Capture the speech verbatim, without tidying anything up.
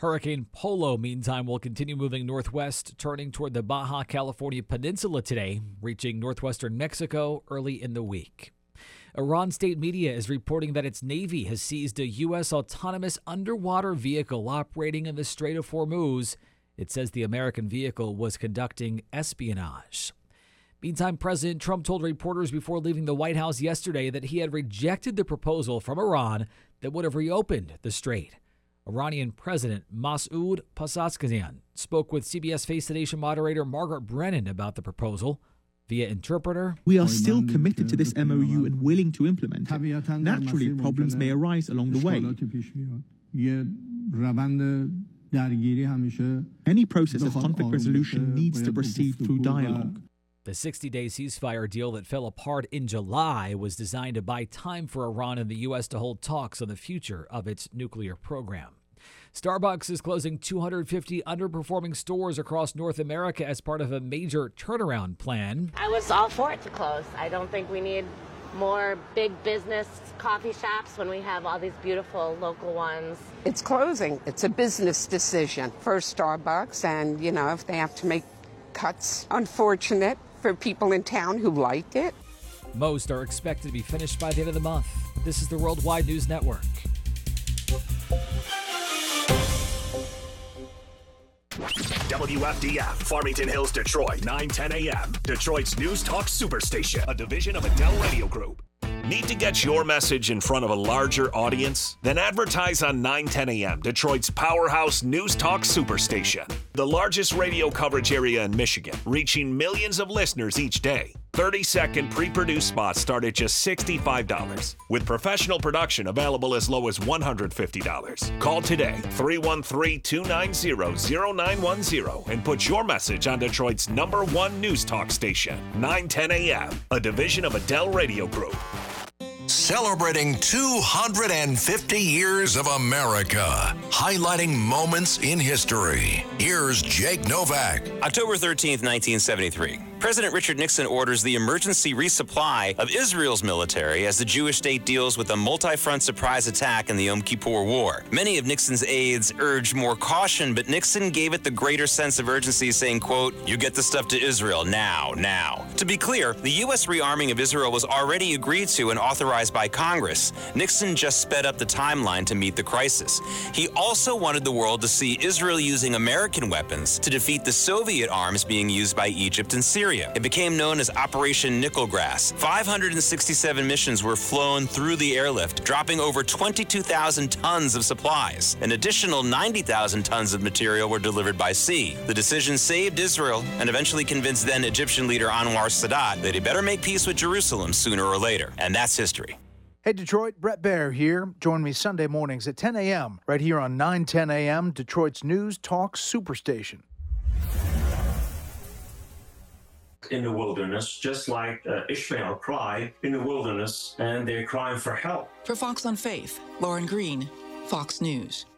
Hurricane Polo, meantime, will continue moving northwest, turning toward the Baja California Peninsula today, reaching northwestern Mexico early in the week. Iran state media is reporting that its Navy has seized a U S autonomous underwater vehicle operating in the Strait of Hormuz. It says the American vehicle was conducting espionage. Meantime, President Trump told reporters before leaving the White House yesterday that he had rejected the proposal from Iran that would have reopened the strait. Iranian President Masoud Pezeshkian spoke with C B S Face the Nation moderator Margaret Brennan about the proposal. Via interpreter, we are still committed to this M O U and willing to implement it. Naturally, problems may arise along the way. Any process of conflict resolution needs to proceed through dialogue. The sixty-day ceasefire deal that fell apart in July was designed to buy time for Iran and the U S to hold talks on the future of its nuclear program. Starbucks is closing two hundred fifty underperforming stores across North America as part of a major turnaround plan. I was all for it to close. I don't think we need more big business coffee shops when we have all these beautiful local ones. It's closing. It's a business decision for Starbucks, and, you know, if they have to make cuts, unfortunate for people in town who like it. Most are expected to be finished by the end of the month. This is the Worldwide News Network. W F D F, Farmington Hills, Detroit, nine ten a.m. Detroit's News Talk Superstation, a division of Adele Radio Group. Need to get your message in front of a larger audience? Then advertise on nine ten a.m., Detroit's powerhouse News Talk Superstation. The largest radio coverage area in Michigan, reaching millions of listeners each day. thirty-second pre-produced spots start at just sixty-five dollars, with professional production available as low as one hundred fifty dollars. Call today, three one three, two nine zero, zero nine one zero, and put your message on Detroit's number one news talk station, nine ten a.m., a division of Adele Radio Group. Celebrating two hundred fifty years of America, highlighting moments in history. Here's Jake Novak. October thirteenth, nineteen seventy-three. President Richard Nixon orders the emergency resupply of Israel's military as the Jewish state deals with a multi-front surprise attack in the Yom Kippur War. Many of Nixon's aides urged more caution, but Nixon gave it the greater sense of urgency, saying, quote, "You get the stuff to Israel now, now." To be clear, the U S rearming of Israel was already agreed to and authorized by Congress. Nixon just sped up the timeline to meet the crisis. He also wanted the world to see Israel using American weapons to defeat the Soviet arms being used by Egypt and Syria. It became known as Operation Nickelgrass. five hundred sixty-seven missions were flown through the airlift, dropping over twenty-two thousand tons of supplies. An additional ninety thousand tons of material were delivered by sea. The decision saved Israel and eventually convinced then Egyptian leader Anwar Sadat that he better make peace with Jerusalem sooner or later. And that's history. Hey, Detroit, Brett Baer here. Join me Sunday mornings at ten a.m. right here on nine ten a.m., Detroit's News Talk Superstation. In the wilderness, just like uh, Ishmael cried in the wilderness, and they're crying for help. For Fox on Faith, Lauren Green, Fox News.